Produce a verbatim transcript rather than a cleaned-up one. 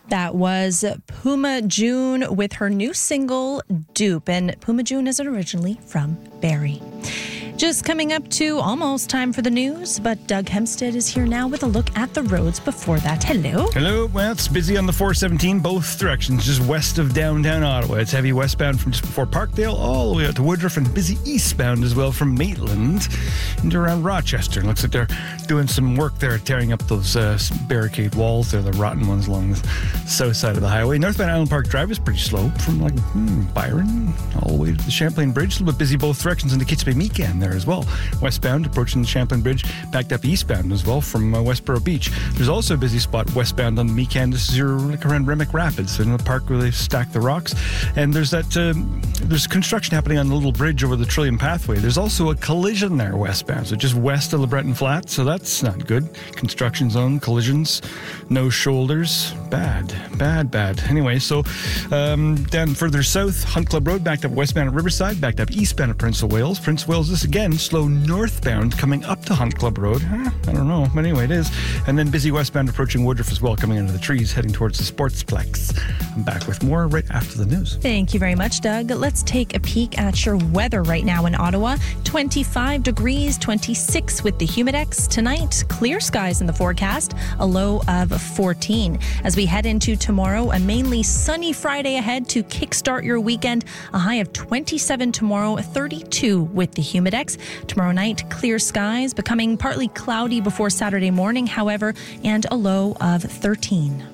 That was Puma June with her new single, Dupe. And Puma June is originally from Barrie. Just coming up to almost time for the news, but Doug Hempstead is here now with a look at the roads before that. Hello. Hello. Well, it's busy on the four seventeen, both directions, just west of downtown Ottawa. It's heavy westbound from just before Parkdale all the way out to Woodruff, and busy eastbound as well from Maitland into around Rochester. Looks like they're doing some work there, tearing up those uh, barricade walls. They're the rotten ones along the south side of the highway. Northbound Island Park Drive is pretty slow from like hmm, Byron all the way to the Champlain Bridge. A little bit busy both directions into Kitchener Meekan there as well. Westbound approaching the Champlain Bridge, backed up eastbound as well from uh, Westboro Beach. There's also a busy spot westbound on the Meekan. This is your like around Remick Rapids in the park where they stack the rocks. And there's that um, there's construction happening on the little bridge over the Trillium Pathway. There's also a collision there westbound, so just west of LeBreton Flats. So that's not good. Construction zone, collisions, no shoulders. Bad, bad, bad. Anyway, so um, down further south, Hunt Club Road backed up westbound at Riverside, backed up eastbound at Prince of Wales. Prince of Wales, this again, slow northbound coming up to Hunt Club Road. Huh, I don't know, but anyway, it is. And then busy westbound approaching Woodruff as well, coming into the trees, heading towards the Sportsplex. I'm back with more right after the news. Thank you very much, Doug. Let's take a peek at your weather right now in Ottawa. twenty-five degrees, twenty-six with the Humidex. Tonight, clear skies in the forecast, a low of fourteen. As we head into tomorrow, a mainly sunny Friday ahead to kickstart your weekend. A high of twenty-seven tomorrow, thirty-two with the Humidex. Tomorrow night, clear skies, becoming partly cloudy before Saturday morning, however, and a low of thirteen.